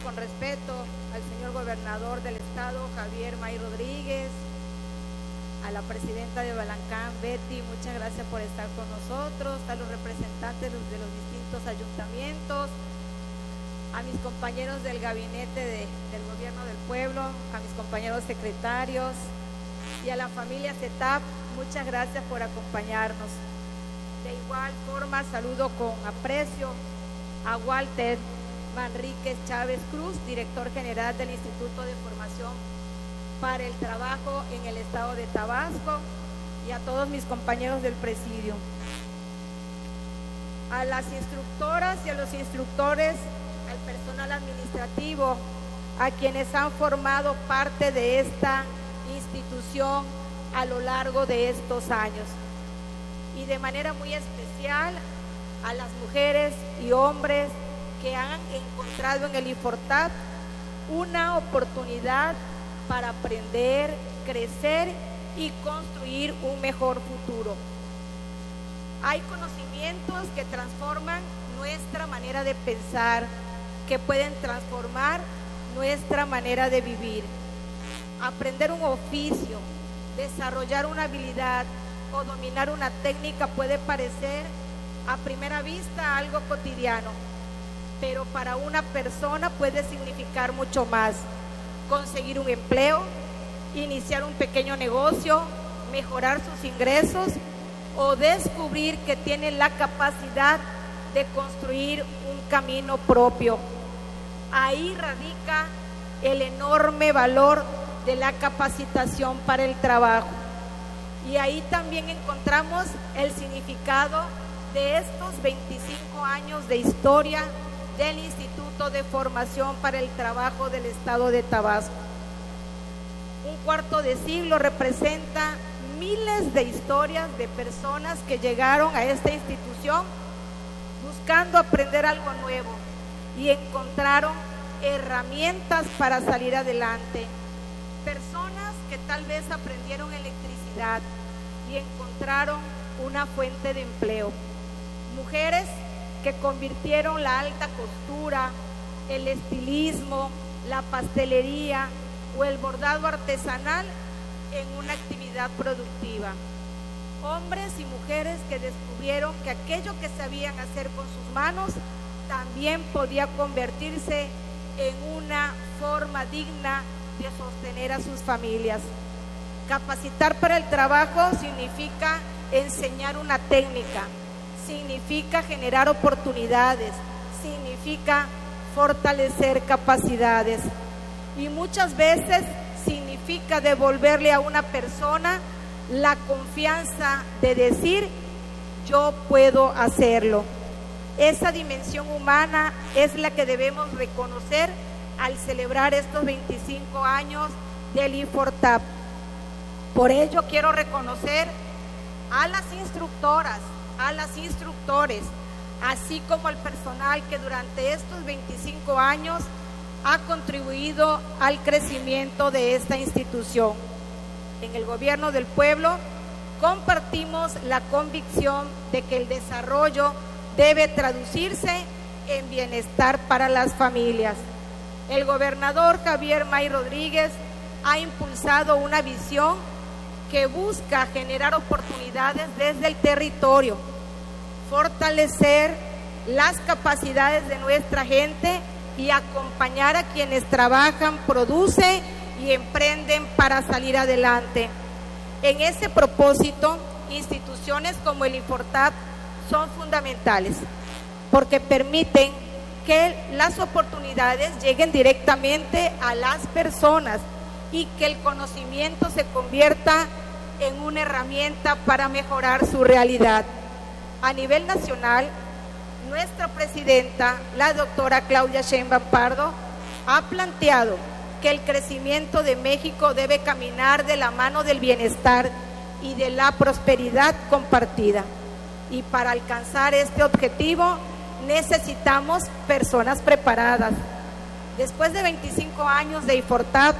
Con respeto al señor gobernador del estado, Javier May Rodríguez, a la presidenta de Balancán, Betty, muchas gracias por estar con nosotros, a los representantes de los distintos ayuntamientos, a mis compañeros del gabinete del gobierno del pueblo, a mis compañeros secretarios y a la familia CETAP, muchas gracias por acompañarnos. De igual forma, saludo con aprecio a Walter Manríquez Chávez Cruz, director general del Instituto de Formación para el Trabajo en el estado de Tabasco, y a todos mis compañeros del presidio. A las instructoras y a los instructores, al personal administrativo, a quienes han formado parte de esta institución a lo largo de estos años. Y de manera muy especial a las mujeres y hombres que han encontrado en el IFORTAP una oportunidad para aprender, crecer y construir un mejor futuro. Hay conocimientos que transforman nuestra manera de pensar, que pueden transformar nuestra manera de vivir. Aprender un oficio, desarrollar una habilidad o dominar una técnica puede parecer a primera vista algo cotidiano, pero para una persona puede significar mucho más. Conseguir un empleo, iniciar un pequeño negocio, mejorar sus ingresos o descubrir que tiene la capacidad de construir un camino propio. Ahí radica el enorme valor de la capacitación para el trabajo. Y ahí también encontramos el significado de estos 25 años de historia del Instituto de Formación para el Trabajo del estado de Tabasco. Un cuarto de siglo representa miles de historias de personas que llegaron a esta institución buscando aprender algo nuevo y encontraron herramientas para salir adelante. Personas que tal vez aprendieron electricidad y encontraron una fuente de empleo. Mujeres que convirtieron la alta costura, el estilismo, la pastelería o el bordado artesanal en una actividad productiva. Hombres y mujeres que descubrieron que aquello que sabían hacer con sus manos también podía convertirse en una forma digna de sostener a sus familias. Capacitar para el trabajo significa enseñar una técnica, significa generar oportunidades, significa fortalecer capacidades y muchas veces significa devolverle a una persona la confianza de decir yo puedo hacerlo. Esa dimensión humana es la que debemos reconocer al celebrar estos 25 años del IFORTAP. Por ello quiero reconocer a las instructoras, a los instructores, así como al personal que durante estos 25 años ha contribuido al crecimiento de esta institución. En el gobierno del pueblo compartimos la convicción de que el desarrollo debe traducirse en bienestar para las familias. El gobernador Javier May Rodríguez ha impulsado una visión que busca generar oportunidades desde el territorio, fortalecer las capacidades de nuestra gente y acompañar a quienes trabajan, producen y emprenden para salir adelante. En ese propósito, instituciones como el IFORTAP son fundamentales porque permiten que las oportunidades lleguen directamente a las personas y que el conocimiento se convierta en una herramienta para mejorar su realidad. A nivel nacional, nuestra presidenta, la doctora Claudia Sheinbaum Pardo, ha planteado que el crecimiento de México debe caminar de la mano del bienestar y de la prosperidad compartida. Y para alcanzar este objetivo necesitamos personas preparadas. Después de 25 años de IFORTAP,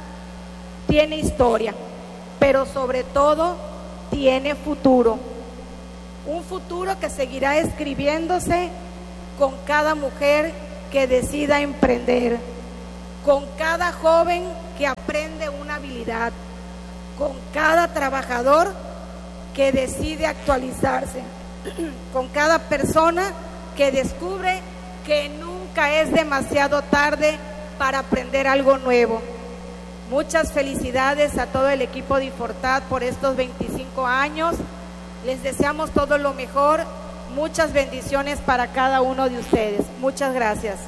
tiene historia, pero sobre todo tiene futuro. Un futuro que seguirá escribiéndose con cada mujer que decida emprender, con cada joven que aprende una habilidad, con cada trabajador que decide actualizarse, con cada persona que descubre que nunca es demasiado tarde para aprender algo nuevo. Muchas felicidades a todo el equipo de Infortat por estos 25 años. Les deseamos todo lo mejor. Muchas bendiciones para cada uno de ustedes. Muchas gracias.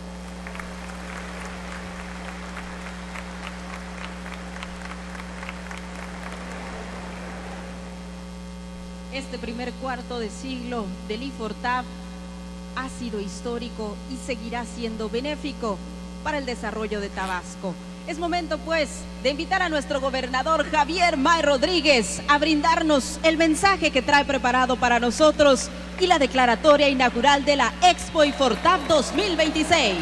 Este primer cuarto de siglo del Infortat ha sido histórico y seguirá siendo benéfico para el desarrollo de Tabasco. Es momento, pues, de invitar a nuestro gobernador Javier May Rodríguez a brindarnos el mensaje que trae preparado para nosotros y la declaratoria inaugural de la Expo Infortat 2026.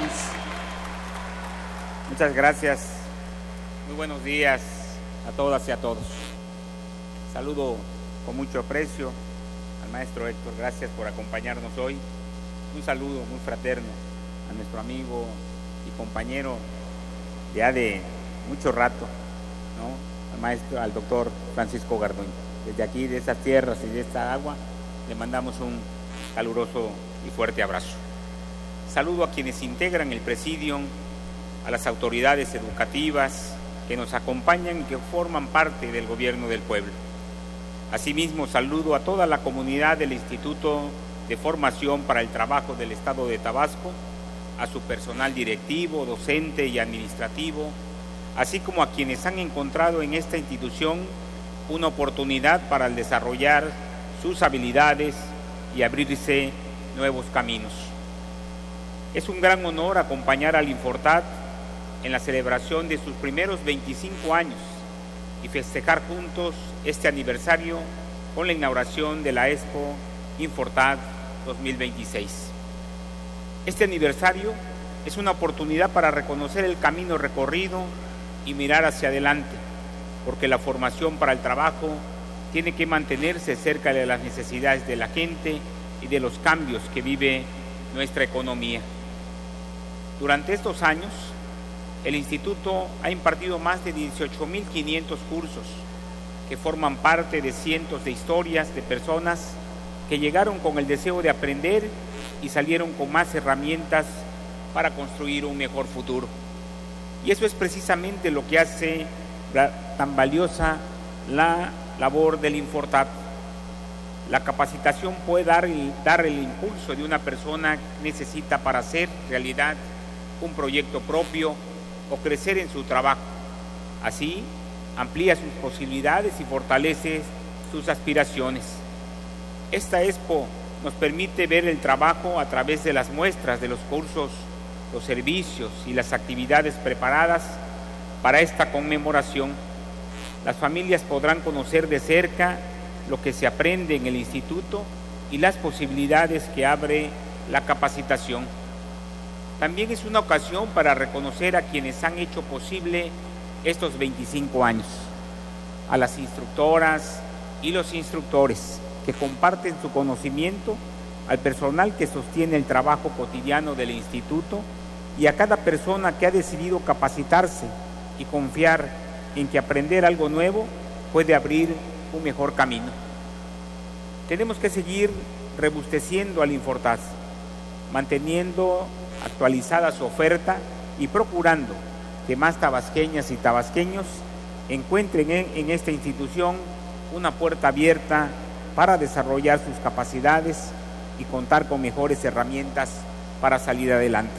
Muchas gracias. Muy buenos días a todas y a todos. Saludo con mucho aprecio al maestro Héctor. Gracias por acompañarnos hoy. Un saludo muy fraterno a nuestro amigo y compañero ya de mucho rato, ¿no? Al maestro, al doctor Francisco Garduño. Desde aquí, de estas tierras y de esta agua, le mandamos un caluroso y fuerte abrazo. Saludo a quienes integran el presidium, a las autoridades educativas que nos acompañan y que forman parte del gobierno del pueblo. Asimismo, saludo a toda la comunidad del Instituto de Formación para el Trabajo del Estado de Tabasco, a su personal directivo, docente y administrativo, así como a quienes han encontrado en esta institución una oportunidad para desarrollar sus habilidades y abrirse nuevos caminos. Es un gran honor acompañar al Infortat en la celebración de sus primeros 25 años y festejar juntos este aniversario con la inauguración de la Expo Infortat 2026. Este aniversario es una oportunidad para reconocer el camino recorrido y mirar hacia adelante, porque la formación para el trabajo tiene que mantenerse cerca de las necesidades de la gente y de los cambios que vive nuestra economía. Durante estos años, el Instituto ha impartido más de 18.500 cursos que forman parte de cientos de historias de personas que llegaron con el deseo de aprender y salieron con más herramientas para construir un mejor futuro. Y eso es precisamente lo que hace tan valiosa la labor del Infortat. La capacitación puede dar el impulso de una persona que necesita para hacer realidad un proyecto propio o crecer en su trabajo. Así, amplía sus posibilidades y fortalece sus aspiraciones. Esta expo nos permite ver el trabajo a través de las muestras de los cursos, los servicios y las actividades preparadas para esta conmemoración. Las familias podrán conocer de cerca lo que se aprende en el instituto y las posibilidades que abre la capacitación. También es una ocasión para reconocer a quienes han hecho posible estos 25 años, a las instructoras y los instructores que comparten su conocimiento, al personal que sostiene el trabajo cotidiano del instituto y a cada persona que ha decidido capacitarse y confiar en que aprender algo nuevo puede abrir un mejor camino. Tenemos que seguir robusteciendo al Infortat, manteniendo actualizada su oferta y procurando que más tabasqueñas y tabasqueños encuentren en esta institución una puerta abierta para desarrollar sus capacidades y contar con mejores herramientas para salir adelante.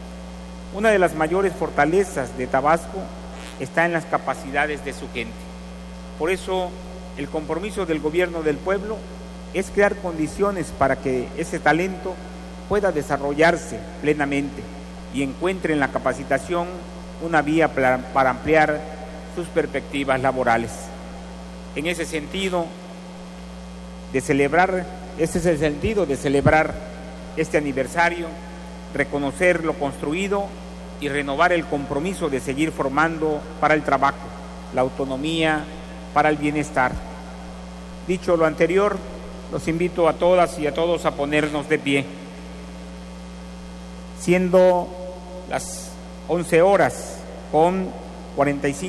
Una de las mayores fortalezas de Tabasco está en las capacidades de su gente. Por eso, el compromiso del gobierno del pueblo es crear condiciones para que ese talento pueda desarrollarse plenamente y encuentre en la capacitación una vía para ampliar sus perspectivas laborales. En ese sentido, este es el sentido de celebrar este aniversario, reconocer lo construido y renovar el compromiso de seguir formando para el trabajo, la autonomía, para el bienestar. Dicho lo anterior, los invito a todas y a todos a ponernos de pie. siendo las 11 horas con 45